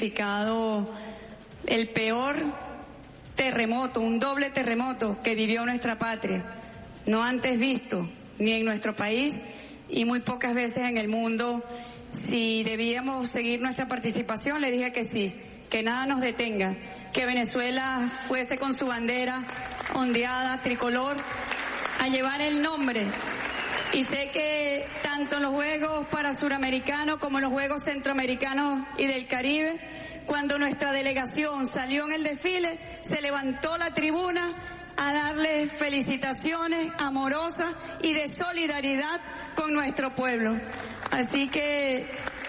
el peor terremoto, un doble terremoto que vivió nuestra patria, no antes visto ni en nuestro país y muy pocas veces en el mundo. Si debíamos seguir nuestra participación, le dije que sí, que nada nos detenga, que Venezuela fuese con su bandera ondeada, tricolor, a llevar el nombre. Y sé que tanto en los Juegos Suramericanos como en los Juegos Centroamericanos y del Caribe, cuando nuestra delegación salió en el desfile, se levantó la tribuna a darle felicitaciones amorosas y de solidaridad con nuestro pueblo. Así que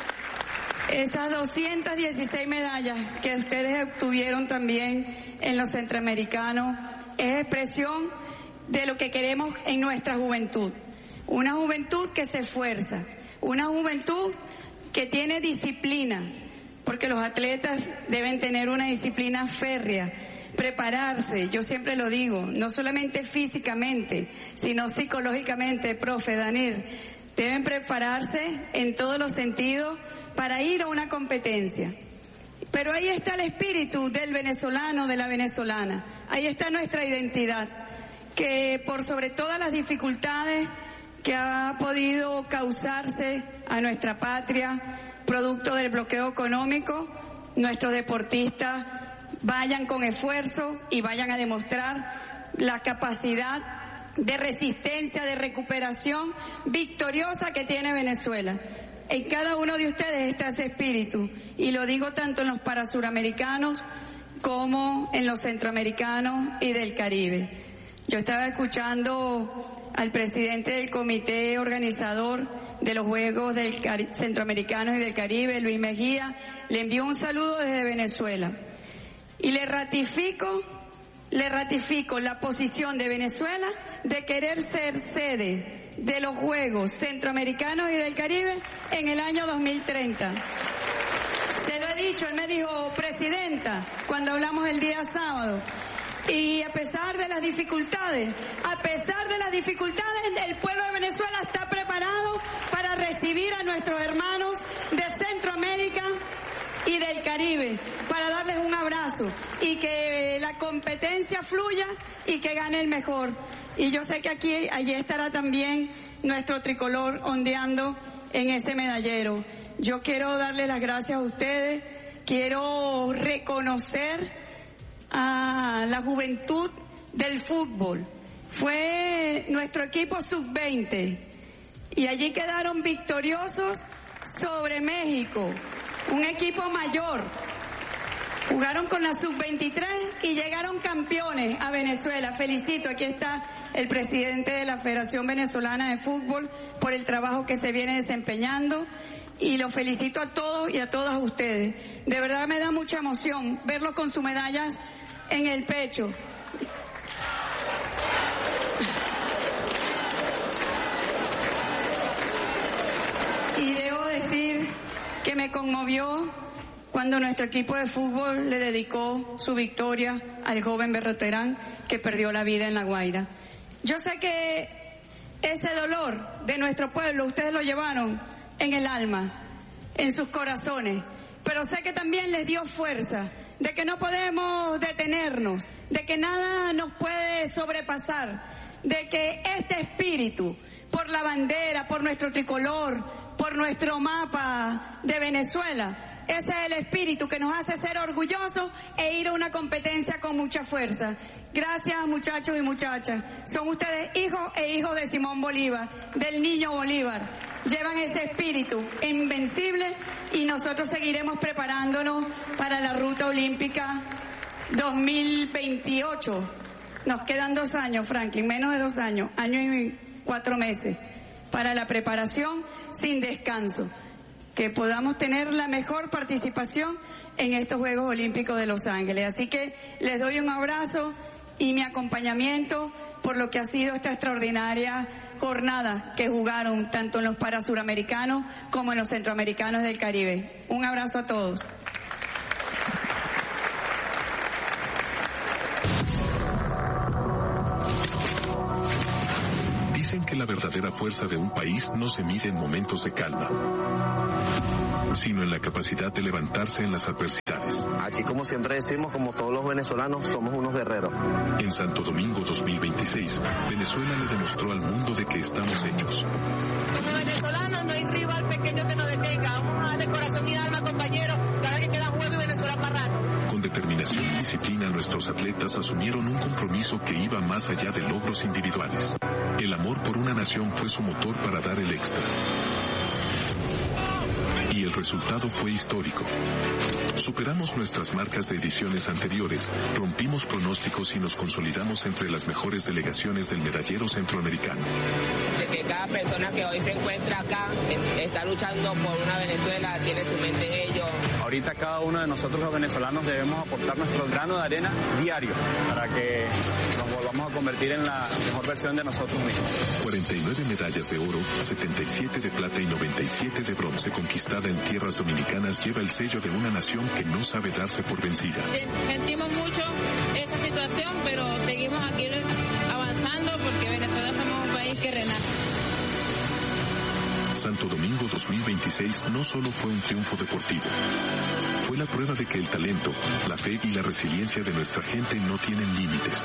esas 216 medallas que ustedes obtuvieron también en los centroamericanos es expresión de lo que queremos en nuestra juventud. Una juventud que se esfuerza, una juventud que tiene disciplina, porque los atletas deben tener una disciplina férrea, prepararse, yo siempre lo digo, no solamente físicamente, sino psicológicamente, profe Daniel, deben prepararse en todos los sentidos para ir a una competencia. Pero ahí está el espíritu del venezolano, de la venezolana, ahí está nuestra identidad, que por sobre todas las dificultades que ha podido causarse a nuestra patria, producto del bloqueo económico, nuestros deportistas vayan con esfuerzo y vayan a demostrar la capacidad de resistencia, de recuperación victoriosa que tiene Venezuela. En cada uno de ustedes está ese espíritu, y lo digo tanto en los parasuramericanos como en los centroamericanos y del Caribe. Yo estaba escuchando al presidente del comité organizador de los Juegos Centroamericanos y del Caribe, Luis Mejía, le envió un saludo desde Venezuela. Y le ratifico la posición de Venezuela de querer ser sede de los Juegos Centroamericanos y del Caribe en el año 2030. Se lo he dicho, él me dijo, presidenta, cuando hablamos el día sábado, y a pesar de las dificultades, el pueblo de Venezuela está preparado para recibir a nuestros hermanos de Centroamérica y del Caribe, para darles un abrazo y que la competencia fluya y que gane el mejor. Y yo sé que allí estará también nuestro tricolor ondeando en ese medallero. Yo quiero darles las gracias a ustedes, quiero reconocer a la juventud del fútbol. Fue nuestro equipo sub-20 y allí quedaron victoriosos sobre México, un equipo mayor. Jugaron con la sub-23 y llegaron campeones a Venezuela. Felicito, aquí está el presidente de la Federación Venezolana de Fútbol por el trabajo que se viene desempeñando, y los felicito a todos y a todas ustedes. De verdad me da mucha emoción verlos con sus medallas en el pecho. Y debo decir que me conmovió cuando nuestro equipo de fútbol le dedicó su victoria al joven Berroterán que perdió la vida en La Guaira. Yo sé que ese dolor de nuestro pueblo ustedes lo llevaron en el alma, en sus corazones, pero sé que también les dio fuerza, de que no podemos detenernos, de que nada nos puede sobrepasar, de que este espíritu por la bandera, por nuestro tricolor, por nuestro mapa de Venezuela, ese es el espíritu que nos hace ser orgullosos e ir a una competencia con mucha fuerza. Gracias, muchachos y muchachas. Son ustedes hijos e hijos de Simón Bolívar, del niño Bolívar. Llevan ese espíritu invencible y nosotros seguiremos preparándonos para la ruta olímpica 2028. Nos quedan 2 años, Franklin, menos de 2 años, año y 4 meses, para la preparación sin descanso. Que podamos tener la mejor participación en estos Juegos Olímpicos de Los Ángeles. Así que les doy un abrazo y mi acompañamiento por lo que ha sido esta extraordinaria jornada que jugaron tanto en los parasuramericanos como en los centroamericanos del Caribe. Un abrazo a todos. Dicen que la verdadera fuerza de un país no se mide en momentos de calma, sino en la capacidad de levantarse en las adversidades. Aquí, como siempre decimos, como todos los venezolanos, somos unos guerreros. En Santo Domingo 2026, Venezuela le demostró al mundo de qué estamos hechos. Como venezolanos no hay rival pequeño que nos detenga. Vamos a darle corazón y alma, compañeros, cada que queda juego y Venezuela para rato. Con determinación y disciplina, nuestros atletas asumieron un compromiso que iba más allá de logros individuales. El amor por una nación fue su motor para dar el extra. Y el resultado fue histórico. Superamos nuestras marcas de ediciones anteriores, rompimos pronósticos y nos consolidamos entre las mejores delegaciones del medallero centroamericano. De que cada persona que hoy se encuentra acá está luchando por una Venezuela, tiene su mente en ello. Ahorita cada uno de nosotros los venezolanos debemos aportar nuestro grano de arena diario para que nos volvamos a convertir en la mejor versión de nosotros mismos. 49 medallas de oro, 77 de plata y 97 de bronce conquistada en tierras dominicanas lleva el sello de una nación que no sabe darse por vencida. Sentimos mucho esa situación, pero seguimos aquí avanzando porque Venezuela somos un país que renace. Santo Domingo 2026 no solo fue un triunfo deportivo, fue la prueba de que el talento, la fe y la resiliencia de nuestra gente no tienen límites.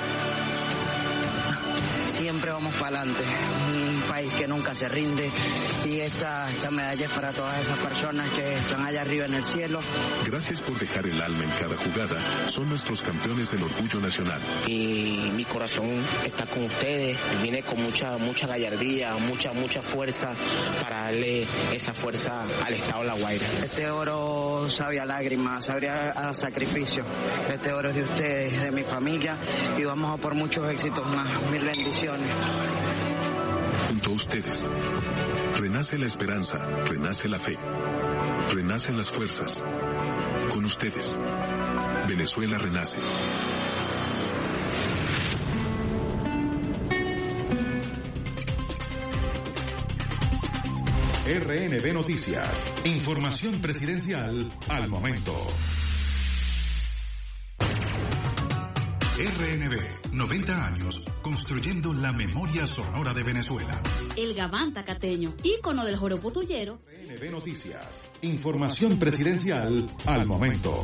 Siempre vamos para adelante, un país que nunca se rinde, y esta medalla es para todas esas personas que están allá arriba en el cielo. Gracias por dejar el alma en cada jugada, son nuestros campeones del orgullo nacional. Y mi corazón está con ustedes, vine con mucha gallardía, mucha fuerza para darle esa fuerza al Estado de La Guaira. Este oro sabe a lágrimas, sabe a sacrificio, este oro es de ustedes, de mi familia, y vamos a por muchos éxitos más, mil bendiciones. Junto a ustedes, renace la esperanza, renace la fe, renacen las fuerzas. Con ustedes, Venezuela renace. RNB Noticias. Información presidencial al momento. RNB, 90 años, construyendo la memoria sonora de Venezuela. El Gabán tacateño, ícono del joropo tuyero. RNB Noticias, información presidencial al momento.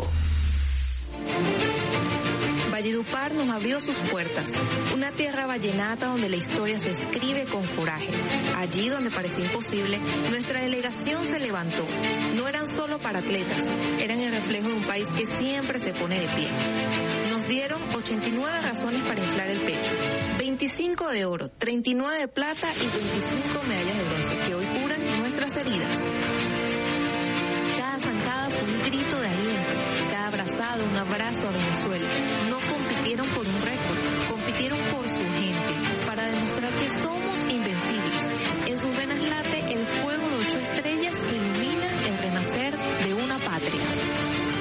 Valledupar nos abrió sus puertas, una tierra vallenata donde la historia se escribe con coraje. Allí donde parecía imposible, nuestra delegación se levantó. No eran solo para atletas, eran el reflejo de un país que siempre se pone de pie. Nos dieron 89 razones para inflar el pecho, 25 de oro, 39 de plata y 25 medallas de bronce que hoy curan nuestras heridas. Cada zancada fue un grito de aliento, cada abrazado un abrazo a Venezuela. No compitieron por un récord, compitieron por su gente, para demostrar que somos